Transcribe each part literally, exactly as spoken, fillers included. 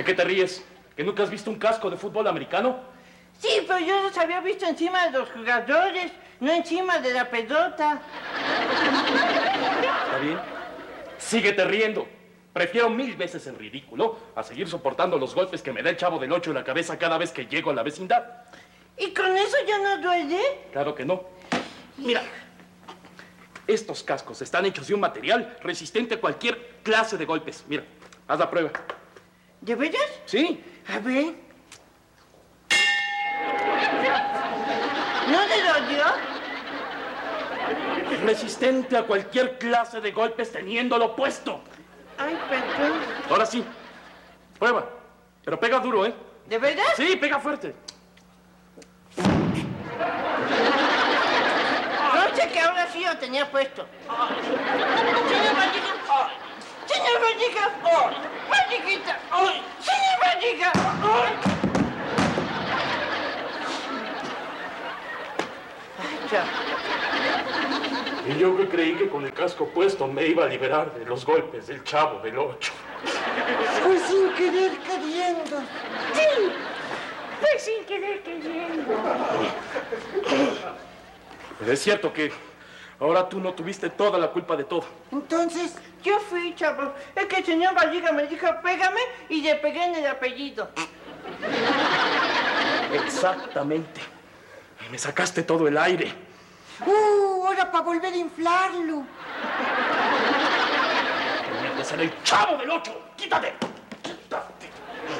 qué te ríes? ¿Que nunca has visto un casco de fútbol americano? Sí, pero yo los había visto encima de los jugadores, no encima de la pelota. ¿Está bien? Síguete riendo. Prefiero mil veces el ridículo a seguir soportando los golpes que me da el Chavo del Ocho en la cabeza cada vez que llego a la vecindad. ¿Y con eso ya no duele? Claro que no. Mira, estos cascos están hechos de un material resistente a cualquier clase de golpes. Mira, haz la prueba. ¿De veras? Sí. A ver. ¿No te dolió? Resistente a cualquier clase de golpes teniéndolo puesto. Ay, perdón. Ahora sí. Prueba. Pero pega duro, ¿eh? ¿De verdad? Sí, pega fuerte. No sé que ahora sí lo tenía puesto. Señor Vallica. Señor Vallica. Valliquita. Señor Vallica. Ay, chao. Y yo que creí que con el casco puesto me iba a liberar de los golpes del Chavo del Ocho. Fue sin querer queriendo. Sí, fue sin querer queriendo. Pero es cierto que ahora tú no tuviste toda la culpa de todo. Entonces, yo fui, chavo. Es que el señor Vallica me dijo, pégame, y le pegué en el apellido. Exactamente. Y me sacaste todo el aire. ¡Uh! Ahora para volver a inflarlo. Tenía que ser el Chavo del Ocho. ¡Quítate! ¡Quítate!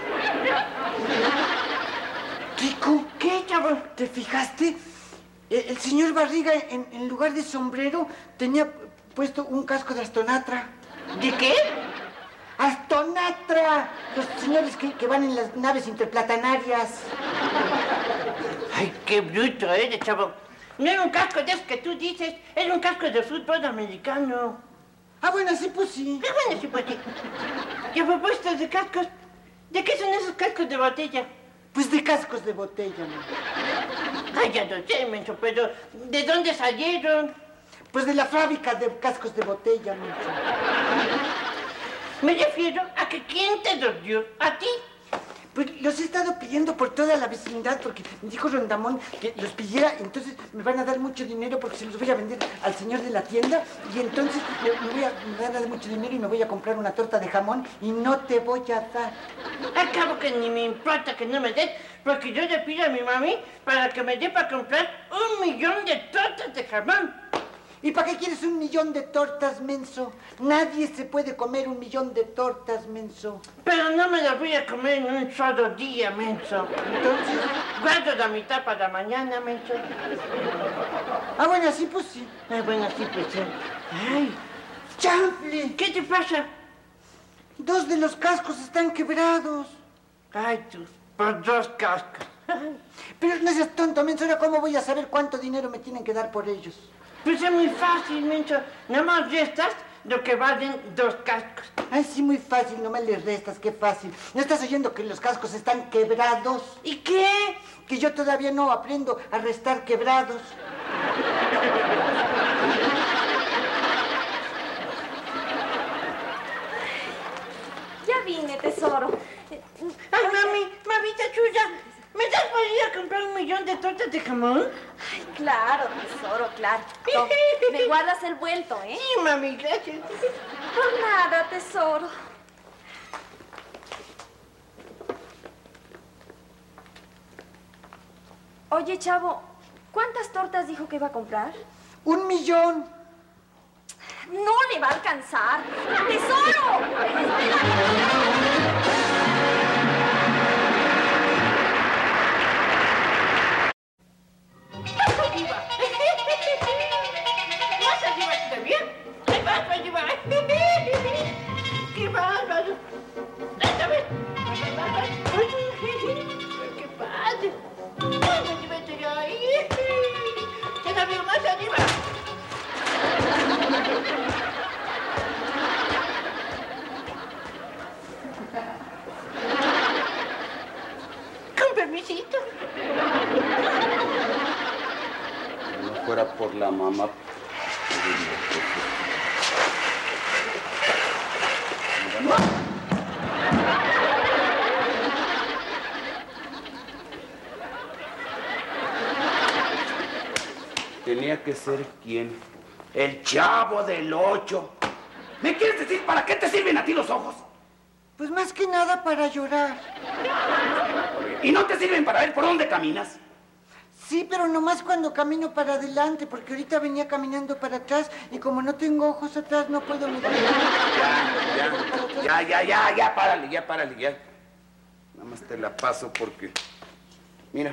Rico, ¿qué, chavo? ¿Te fijaste? El, el señor Barriga, en, en lugar de sombrero, tenía puesto un casco de astonatra. ¿De qué? ¡Astonatra! Los señores que, que van en las naves interplatanarias. Ay, qué bruto eres, chavo. No era un casco de esos que tú dices, era un casco de fútbol americano. Ah, bueno, sí, pues sí. Ah, bueno, sí, pues sí. Y a propósito de cascos, ¿de qué son esos cascos de botella? Pues de cascos de botella, ¿no? Ay, ya no sé, menso, pero ¿de dónde salieron? Pues de la fábrica de cascos de botella, menso. Me refiero a que ¿quién te los dio? ¿A ti? Pues los he estado pidiendo por toda la vecindad porque me dijo Rondamón que los pidiera, entonces me van a dar mucho dinero porque se los voy a vender al señor de la tienda y entonces me, me, voy a, me van a dar mucho dinero y me voy a comprar una torta de jamón y no te voy a dar. Acabo que ni me importa que no me des porque yo le pido a mi mami para que me dé para comprar un millón de tortas de jamón. ¿Y para qué quieres un millón de tortas, menso? Nadie se puede comer un millón de tortas, menso. Pero no me las voy a comer en un solo día, menso. Entonces, guardo la mitad para mañana, menso. Ah, bueno, sí, pues sí. Ah, bueno, sí, pues sí. Ay, chanfle. ¿Qué te pasa? Dos de los cascos están quebrados. Ay, tú, por dos cascos. Pero no seas tonto, menso. Ahora, ¿cómo voy a saber cuánto dinero me tienen que dar por ellos? Pues es muy fácil, menso. Nada más restas lo que valen dos cascos. Ay, sí, muy fácil. Nomás les restas, qué fácil. ¿No estás oyendo que los cascos están quebrados? ¿Y qué? Que yo todavía no aprendo a restar quebrados. Ya vine, tesoro. Ay, mami, mamita chula. ¿Me das por ir a comprar un millón de tortas de jamón? Ay, claro, tesoro, claro. Toma, me guardas el vuelto, ¿eh? Sí, mami, gracias. Por nada, tesoro. Oye, chavo, ¿cuántas tortas dijo que iba a comprar? Un millón. No le va a alcanzar. ¡Tesoro! ¡Más arriba está bien! ¡Ahí vas, arriba! ¡Qué bárbaro! ¡Esta vez! ¡Qué padre! ¡Más arriba estoy ahí! ¡Todavía más arriba! Con permisito. Si no fuera por la mamá. tenía que ser quién. El Chavo del Ocho. ¿Me quieres decir para qué te sirven a ti los ojos? Pues más que nada para llorar. ¿Y no te sirven para ver por dónde caminas? Sí, pero nomás cuando camino para adelante, porque ahorita venía caminando para atrás y como no tengo ojos atrás no puedo mirar. Ya, ya, ya, ya, ya, párale, ya, párale, ya. Nada más te la paso porque... Mira,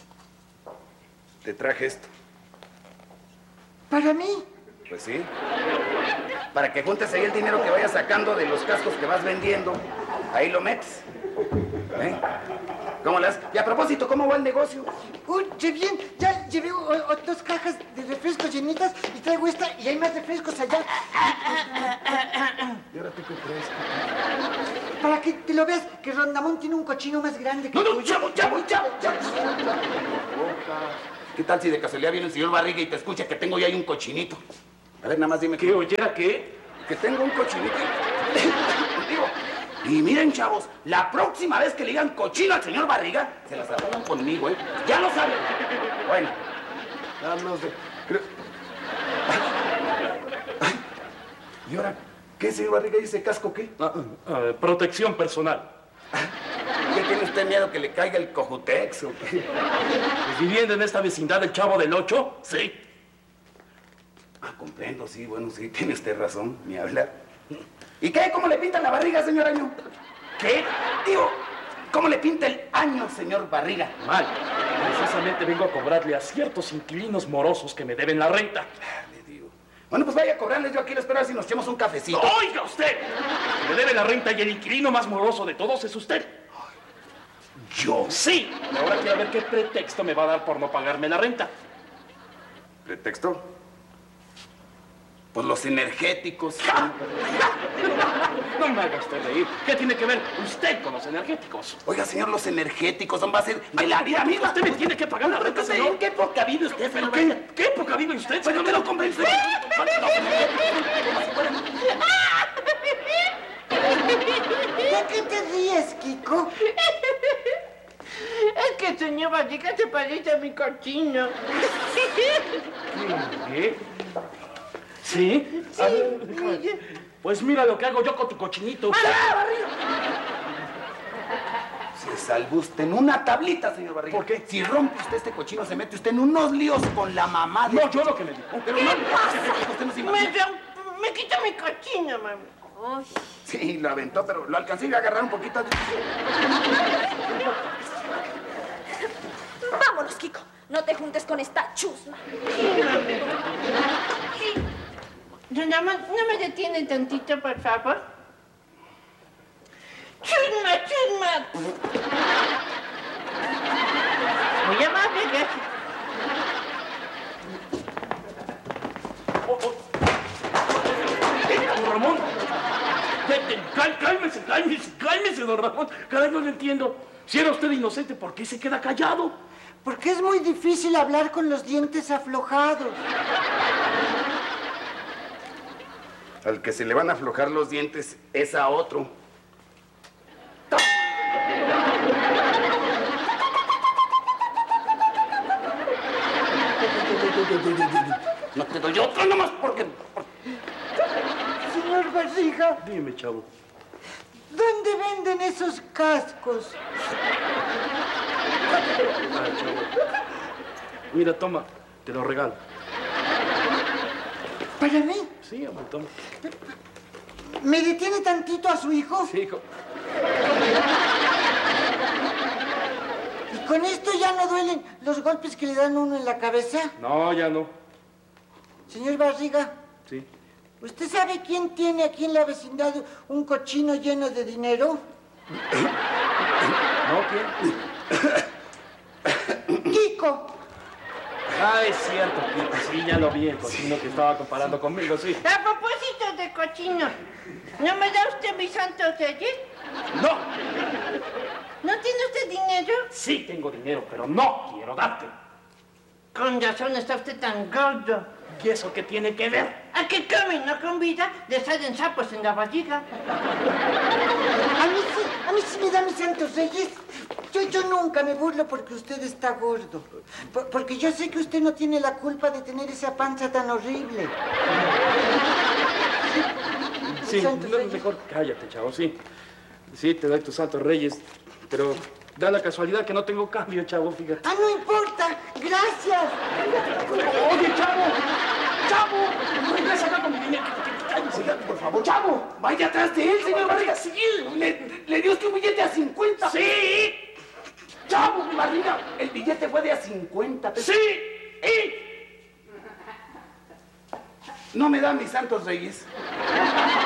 te traje esto. ¿Para mí? Pues sí. Para que juntes ahí el dinero que vayas sacando de los cascos que vas vendiendo. Ahí lo metes. ¿Eh? ¿Cómo las? Y a propósito, ¿cómo va el negocio? Uy, qué bien. Ya llevé o, o, dos cajas de refrescos llenitas y traigo esta y hay más refrescos allá. ¿Y ahora tú qué crees? Para que te lo veas, que Rondamón tiene un cochino más grande que No, no, tuyo. chavo, chavo, chavo, chavo. ¿Qué tal si de casualidad viene el señor Barriga y te escucha que tengo ya ahí un cochinito? A ver, nada más dime. ¿Qué oyera qué? Que tengo un cochinito. Digo, y miren, chavos, la próxima vez que le digan cochino al señor Barriga, se las arreglan conmigo, ¿eh? Ya lo saben. Bueno, nada más de... Creo... Ay. Ay. ¿Y ahora qué, señor Barriga? ¿Y ese casco qué? Ah, ah, protección personal. ¿Qué tiene usted miedo que le caiga el cojutex o qué? Pues viviendo en esta vecindad del Chavo del Ocho, sí. Ah, comprendo, sí, bueno, sí, tiene usted razón, ni hablar. ¿Y qué? ¿Cómo le pinta la barriga, señor Año? ¿Qué? Digo, ¿cómo le pinta el año, señor Barriga? Mal. Precisamente vengo a cobrarle a ciertos inquilinos morosos que me deben la renta. Le digo. Bueno, pues vaya a cobrarles, yo aquí lo espero a ver si nos echamos un cafecito. ¡Oiga usted! Me debe la renta y el inquilino más moroso de todos es usted. ¿Yo? Sí. Y ahora quiero ver qué pretexto me va a dar por no pagarme la renta. ¿Pretexto? Pues los energéticos. No me haga usted reír. ¿Qué tiene que ver usted con los energéticos? Oiga, señor, los energéticos son va a ser de la vida misma. Usted me tiene que pagar la renta, señor. ¿En qué época vive usted, señor? ¿Qué, ¿Qué época vive usted? Pues no me lo convence. ¿De qué te ríes, Kiko? Es que el señor Barriga se parece a mi cochino. ¿Qué? ¿Sí? Sí, A ver, mire. pues mira lo que hago yo con tu cochinito. Se salvó usted en una tablita, señor Barriga. ¿Por qué? Si rompe usted este cochino, se mete usted en unos líos con la mamá de... No, yo lo que le digo. Pero no, usted no se Me, imagina. romp- me quita mi cochino, mami. Uy, Sí, lo aventó, pero lo alcancé a agarrar un poquito. vámonos, Kiko. No te juntes con esta chusma. Sí. Rondamón, ¿no me detiene tantito, por favor? ¡Chusma, chusma! Muy amable, gracias. Oh, oh. Eh, don Ramón. De- de- cá- Cálmese, cálmese, cálmese, don Ramón. Caray, no lo entiendo. Si era usted inocente, ¿por qué se queda callado? Porque es muy difícil hablar con los dientes aflojados. Al que se le van a aflojar los dientes es a otro. No te doy otro nomás porque... Señor Barriga, Dime, chavo. ¿dónde venden esos cascos? Ah, chavo. Mira, toma, te lo regalo. ¿Para mí? Sí, amor, toma. ¿Me detiene tantito a su hijo? Sí, hijo. ¿Y con esto ya no duelen los golpes que le dan a uno en la cabeza? No, ya no. Señor Barriga, Sí. ¿usted sabe quién tiene aquí en la vecindad un cochino lleno de dinero? ¿No? ¿Quién? Kiko. Ah, es cierto, Kiko. Sí, ya lo vi, el cochino que estaba comparando conmigo, sí. A propósito de cochino, ¿no me da usted mis santos reyes? ¡No! ¿No tiene usted dinero? Sí tengo dinero, pero no quiero darte. Con razón está usted tan gordo. ¿Y eso qué tiene que ver? ¿A qué comen, no con vida? Le salen sapos en la barriga. A mí sí, a mí sí me da mis santos reyes. Yo, yo nunca me burlo porque usted está gordo. Por- porque yo sé que usted no tiene la culpa de tener esa panza tan horrible. Sí, Santos no, Reyes. mejor cállate, chavo, sí. Sí, te doy tus santos reyes, pero da la casualidad que no tengo cambio, chavo, fíjate. Ah, no importa. Gracias. Oye, chavo, chavo, no regresa acá con mi dinero. Cállese, ya, por favor, chavo. Vaya atrás de él, señor Barriga. Sí, le, le dio usted un billete a cincuenta. Sí, Chavo, mi Barriga, el billete fue de a cincuenta pesos. sí, y... No me da mis santos reyes.